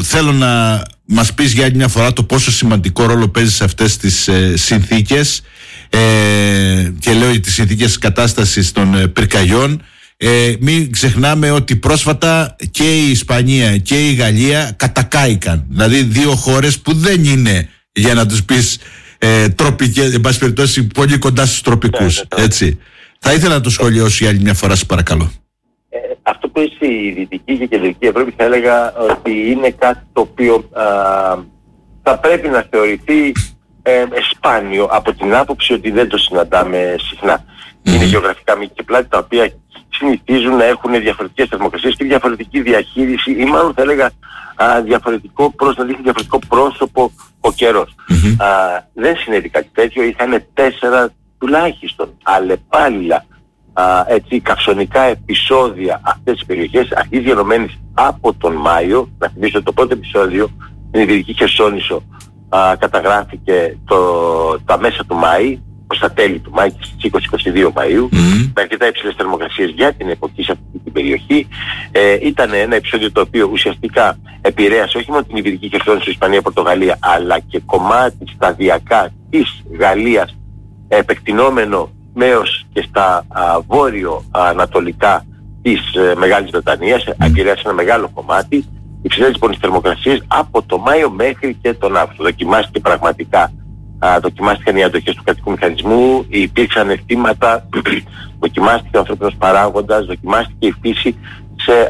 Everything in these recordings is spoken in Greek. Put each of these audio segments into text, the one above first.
θέλω να μας πεις για άλλη μια φορά το πόσο σημαντικό ρόλο παίζει σε αυτές τις συνθήκες, και λέω τις συνθήκες κατάστασης των πυρκαγιών. Μην ξεχνάμε ότι πρόσφατα και η Ισπανία και η Γαλλία κατακάηκαν. Δηλαδή δύο χώρες που δεν είναι, για να τους πεις, τροπικές, εν πάση περιπτώσει πολύ κοντά στους τροπικούς, έτσι. Θα ήθελα να το σχολιώσει άλλη μια φορά, σας παρακαλώ. Αυτό που είσαι η Δυτική και η Κεντρική Ευρώπη, θα έλεγα ότι είναι κάτι το οποίο θα πρέπει να θεωρηθεί σπάνιο, από την άποψη ότι δεν το συναντάμε συχνά. Είναι γεωγραφικά μήκη πλάτη τα οποία συνηθίζουν να έχουν διαφορετικές θερμοκρασίες και διαφορετική διαχείριση, ή μάλλον θα έλεγα διαφορετικό πρόσωπο ο καιρός. Δεν συνέβη κάτι τέτοιο. Είχαν 4 τουλάχιστον αλλεπάλληλα καυσονικά επεισόδια αυτές τις περιοχές, αρχής γενομένης από τον Μάιο. Να θυμίσω ότι το πρώτο επεισόδιο στην Ιβηρική Χερσόνησο καταγράφηκε τα μέσα του Μάη, προς τα τέλη του Μάη, στις 20-22 Μαΐου, με αρκετά υψηλές θερμοκρασίες για την εποχή σε αυτή την περιοχή. Ήταν ένα επεισόδιο το οποίο ουσιαστικά επηρέασε όχι μόνο την Ιβηρική Χερσόνησο, Ισπανία, Πορτογαλία, αλλά και κομμάτι σταδιακά της Γαλλίας, επεκτηνόμενο έως και στα βόρειο-ανατολικά της Μεγάλης Βρετανίας. Επηρέασε ένα μεγάλο κομμάτι. Υψηλές λοιπόν τις θερμοκρασίες από το Μάιο μέχρι και τον Αύγουστο. Δοκιμάστηκε πραγματικά. Δοκιμάστηκαν οι αντοχές του κρατικού μηχανισμού, υπήρξαν αισθήματα, δοκιμάστηκε ο ανθρώπινος παράγοντας, δοκιμάστηκε η φύση σε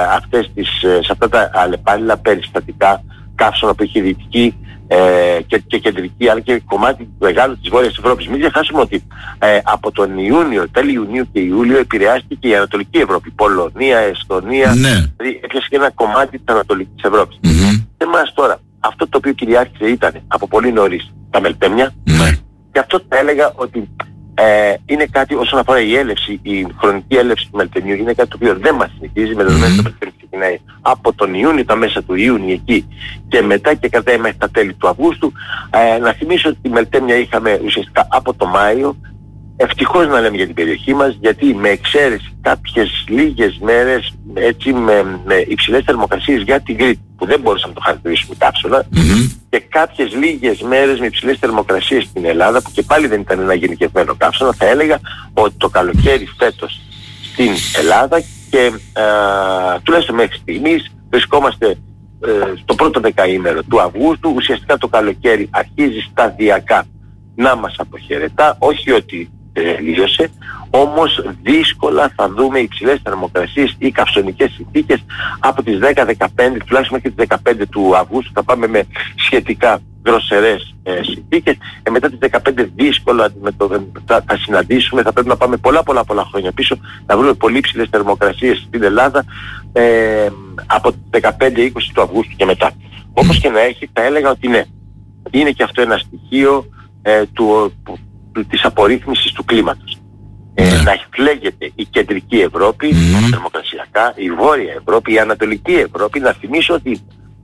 αυτά τα αλλεπάλληλα περιστατικά καύσωνα που είχε η Δυτική και Κεντρική, αλλά και κομμάτι μεγάλο της Βόρειας Ευρώπης. Μην ξεχάσουμε ότι από τον Ιούνιο, τέλη Ιουνίου και Ιούλιο επηρεάστηκε και η Ανατολική Ευρώπη, Πολωνία, Εστονία, δηλαδή έπιασε και ένα κομμάτι της Ανατολικής Ευρώπης. Εμάς τώρα, αυτό το οποίο κυριάρχησε ήταν από πολύ νωρίς τα μελτέμια, και αυτό θα έλεγα ότι είναι κάτι όσον αφορά η έλευση, η χρονική έλευση του μελτεμιού, είναι κάτι το οποίο δεν μας συνηθίζει, με δεδομένο το μελτέμιο ξεκινάει από τον Ιούνιο, τα μέσα του Ιούνιου εκεί και μετά και κρατάει μέχρι τα τέλη του Αυγούστου. Να θυμίσω ότι τη μελτέμια είχαμε ουσιαστικά από το Μάιο. Ευτυχώς να λέμε για την περιοχή μας, γιατί με εξαίρεση κάποιες λίγες μέρες έτσι με υψηλές θερμοκρασίες για την Κρήτη, που δεν μπορούσαμε να το χαρακτηρίσουμε κάψωνα, και κάποιες λίγες μέρες με υψηλές θερμοκρασίες στην Ελλάδα, που και πάλι δεν ήταν ένα γενικευμένο κάψωνα, θα έλεγα ότι το καλοκαίρι φέτος στην Ελλάδα, και τουλάχιστον μέχρι στιγμής βρισκόμαστε στο πρώτο δεκαήμερο του Αυγούστου. Ουσιαστικά το καλοκαίρι αρχίζει σταδιακά να μας αποχαιρετά, όχι ότι τελείωσε, όμως δύσκολα θα δούμε υψηλές θερμοκρασίες ή καυσονικές συνθήκες από τις 10-15, τουλάχιστον μέχρι τις 15 του Αυγούστου θα πάμε με σχετικά δροσερές συνθήκες. Μετά τις 15 δύσκολα θα συναντήσουμε, θα πρέπει να πάμε πολλά χρόνια πίσω, να βρούμε πολύ υψηλές θερμοκρασίες στην Ελλάδα από τις 15-20 του Αυγούστου και μετά. Όπως και να έχει, θα έλεγα ότι ναι, είναι και αυτό ένα στοιχείο της απορρίθμισης του κλίματος. Να φλέγεται η Κεντρική Ευρώπη θερμοκρασιακά, η Βόρεια Ευρώπη, η Ανατολική Ευρώπη. Να θυμίσω ότι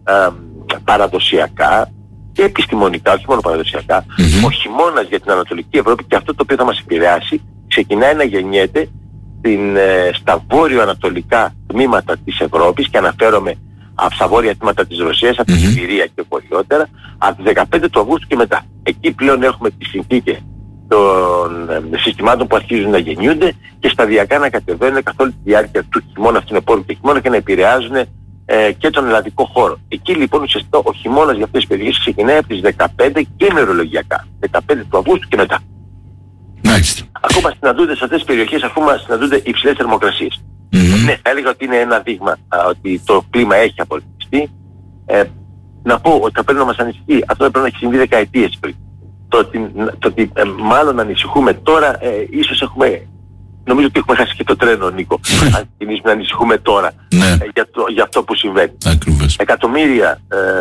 παραδοσιακά και επιστημονικά, όχι μόνο παραδοσιακά, ο χειμώνας για την Ανατολική Ευρώπη, και αυτό το οποίο θα μας επηρεάσει, ξεκινάει να γεννιέται στα βόρειο-ανατολικά τμήματα της Ευρώπης, και αναφέρομαι στα βόρεια τμήματα της Ρωσίας, από τη Σιβηρία και βορειότερα, από τις 15 του Αυγούστου και μετά. Εκεί πλέον έχουμε τις συνθήκες των συστημάτων που αρχίζουν να γεννιούνται και σταδιακά να κατεβαίνουν καθ' όλη τη διάρκεια του χειμώνα, φθινοπόρου και χειμώνα, και να επηρεάζουν και τον ελλαδικό χώρο. Εκεί λοιπόν ουσιαστικά ο χειμώνας για αυτές τις περιοχές ξεκινάει από τις 15 και ημερολογιακά, 15 του Αυγούστου και μετά. Ακόμα συναντούνται σε αυτές τις περιοχές, ακόμα συναντούνται υψηλές θερμοκρασίες. Ναι, θα έλεγα ότι είναι ένα δείγμα ότι το κλίμα έχει απολυτιστεί. Να πω ότι θα πρέπει να μας ανησυχεί, αυτό θα πρέπει να έχει συμβεί δεκαετίες πριν. Το ότι μάλλον ανησυχούμε τώρα, ίσως νομίζω ότι έχουμε χάσει και το τρένο, Νίκο, αν ξεκινήσουμε να ανησυχούμε τώρα για αυτό που συμβαίνει. Εκατομμύρια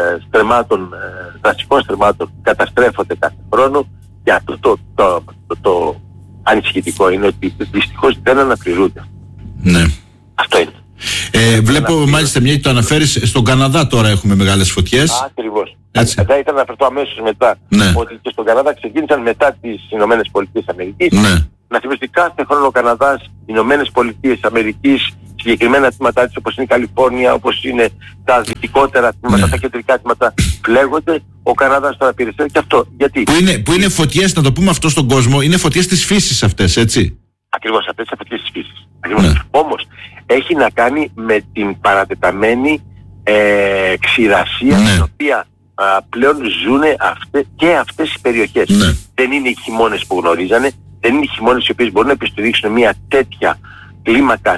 δασικών στρεμμάτων καταστρέφονται κάθε χρόνο, και αυτό το ανησυχητικό είναι ότι δυστυχώς δεν αναπληρούνται. Αυτό είναι. Βλέπω μάλιστα μια και το αναφέρεις, στον Καναδά τώρα έχουμε μεγάλες φωτιές. Ακριβώς. Θα ήθελα να αναφερθώ αμέσως μετά, ότι και στον Καναδά ξεκίνησαν μετά τις Ηνωμένες Πολιτείες Αμερικής. Να θυμίσω ότι κάθε χρόνο ο Καναδάς, οι Ηνωμένες Πολιτείες Αμερικής, συγκεκριμένα τμήματά της όπως είναι η Καλιφόρνια, όπως είναι τα δυτικότερα τμήματα, τα κεντρικά τμήματα, πλέγονται. Ο Καναδάς τώρα πήρε και αυτό. Γιατί? Που είναι φωτιές, να το πούμε αυτό στον κόσμο, είναι φωτιές της φύσης αυτές, έτσι. Ακριβώς, αυτές είναι φωτιές της φύσης. Όμως, έχει να κάνει με την παρατεταμένη ξηρασία, στην οποία πλέον ζουν και αυτές οι περιοχές. Δεν είναι οι χειμώνες που γνωρίζανε, δεν είναι οι χειμώνες οι οποίες μπορούν να επιστηρίξουν μια τέτοια κλίμακας,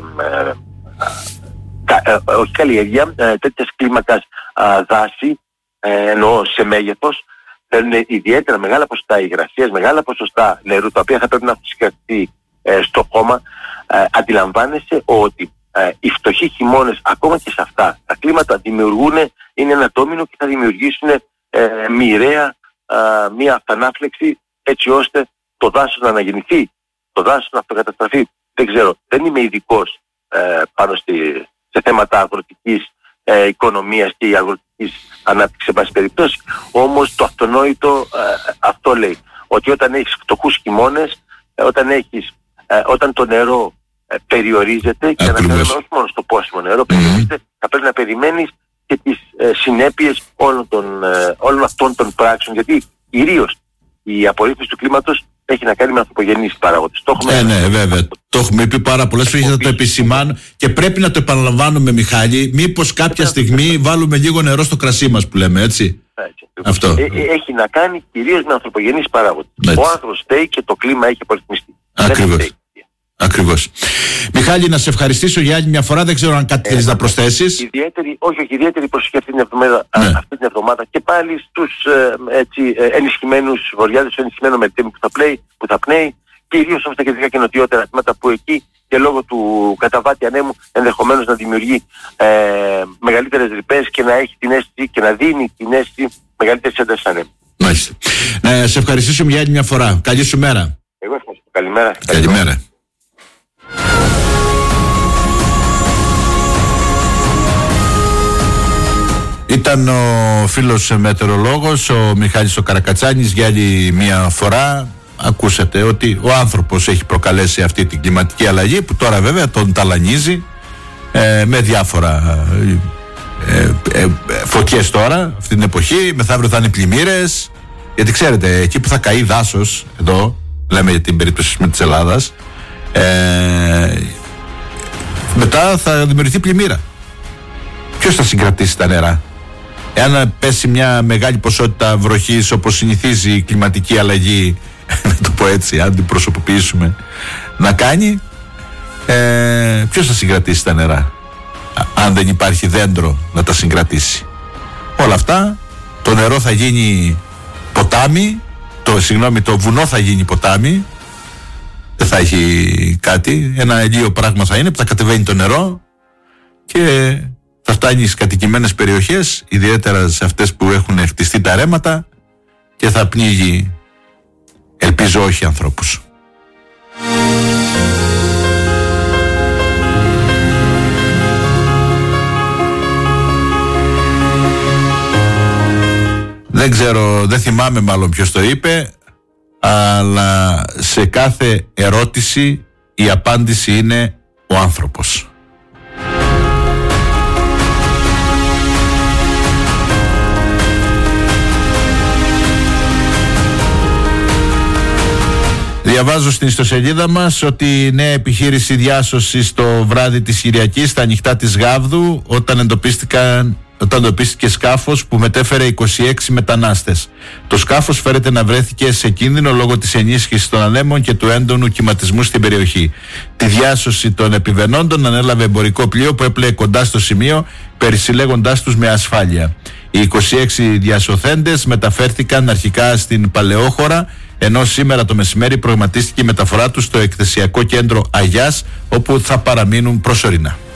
όχι καλλιέργεια, τέτοιας κλίμακας δάση, εννοώ σε μέγεθος. Θέλουν ιδιαίτερα μεγάλα ποσοστά υγρασίας, μεγάλα ποσοστά νερού, τα οποία θα πρέπει να συγκρατηθεί στο χώμα. Αντιλαμβάνεσαι ότι οι φτωχοί χειμώνες, ακόμα και σε αυτά τα κλίματα, είναι ένα ντόμινο και θα δημιουργήσουν μοιραία μια αυτανάφλεξη, έτσι ώστε το δάσος να αναγεννηθεί, το δάσος να αυτοκαταστραφεί. Δεν ξέρω, δεν είμαι ειδικός πάνω σε θέματα αγροτικής οικονομίας και η αγροτικής ανάπτυξης σε πάση περιπτώσει, όμως το αυτονόητο αυτό λέει, ότι όταν έχεις φτωχούς χειμώνες, όταν το νερό περιορίζεται, και αναφέρομαι όχι μόνο στο πόσιμο νερό περιορίζεται, θα πρέπει να περιμένεις και τις συνέπειες όλων αυτών των πράξεων, γιατί κυρίως η απορρίθμιση του κλίματος έχει να κάνει με ανθρωπογενείς παράγοντες. Βέβαια. Το έχουμε πει πάρα πολλές φορές, θα το επισημάνω και πρέπει να το επαναλαμβάνουμε, Μιχάλη. Μήπως κάποια στιγμή βάλουμε λίγο νερό στο κρασί μας, που λέμε, έτσι. Αυτό. Έχει να κάνει κυρίως με ανθρωπογενείς παράγοντες. Ο άνθρωπος φταίει και το κλίμα έχει απορριθμιστεί. Ακριβώς. Μιχάλη, να σε ευχαριστήσω για άλλη μια φορά. Δεν ξέρω αν κάτι θέλεις να προσθέσεις. Ιδιαίτερη προσοχή αυτή την εβδομάδα και πάλι στους ενισχυμένους βορειάδες, στο ενισχυμένο Μερτέμι που θα πνέει, κυρίως όμως τα κεντρικά και νοτιότερα τμήματα, που εκεί και λόγω του καταβάτη ανέμου ενδεχομένως να δημιουργεί μεγαλύτερες ρηπές και να έχει την αίσθηση και να δίνει την αίσθηση μεγαλύτερης έντασης ανέμου. Μάλιστα. Να σε ευχαριστήσω για άλλη μια φορά. Καλή σου μέρα. Εγώ ευχαριστώ. Καλημέρα. Καλημέρα. Ήταν ο φίλος μετεωρολόγος, ο Μιχάλης ο Καρακατσάνης, για άλλη μια φορά. Ακούσατε ότι ο άνθρωπος έχει προκαλέσει αυτή την κλιματική αλλαγή, που τώρα βέβαια τον ταλανίζει με διάφορα φωτιές τώρα, αυτή την εποχή. Μεθαύριο θα είναι πλημμύρες, γιατί ξέρετε, εκεί που θα καεί δάσος, εδώ λέμε για την περίπτωση με της Ελλάδας, μετά θα δημιουργηθεί πλημμύρα. Ποιος θα συγκρατήσει τα νερά? Εάν πέσει μια μεγάλη ποσότητα βροχής, όπως συνηθίζει η κλιματική αλλαγή, να το πω έτσι, αν την προσωποποιήσουμε, να κάνει, ποιος θα συγκρατήσει τα νερά, αν δεν υπάρχει δέντρο να τα συγκρατήσει? Όλα αυτά, το νερό θα γίνει ποτάμι, το βουνό θα γίνει ποτάμι, δεν θα έχει κάτι, ένα ελίο πράγμα θα είναι που θα κατεβαίνει το νερό και θα φτάνει στις κατοικημένες περιοχές, ιδιαίτερα σε αυτές που έχουν χτιστεί τα ρέματα, και θα πνίγει, ελπίζω όχι, ανθρώπους. Δεν ξέρω, δεν θυμάμαι μάλλον ποιος το είπε, αλλά σε κάθε ερώτηση η απάντηση είναι ο άνθρωπος. Διαβάζω στην ιστοσελίδα μας ότι η νέα επιχείρηση διάσωσης το βράδυ της Κυριακής στα ανοιχτά της Γάβδου, όταν εντοπίστηκε σκάφος που μετέφερε 26 μετανάστες. Το σκάφος φέρεται να βρέθηκε σε κίνδυνο λόγω της ενίσχυσης των ανέμων και του έντονου κυματισμού στην περιοχή. Τη διάσωση των επιβενόντων ανέλαβε εμπορικό πλοίο που έπλεε κοντά στο σημείο, περισυλλέγοντάς τους με ασφάλεια. Οι 26 διασωθέντες μεταφέρθηκαν αρχικά στην Παλαιόχώρα, ενώ σήμερα το μεσημέρι προγραμματίστηκε η μεταφορά τους στο εκθεσιακό κέντρο Αγιάς, όπου θα παραμείνουν προσωρινά.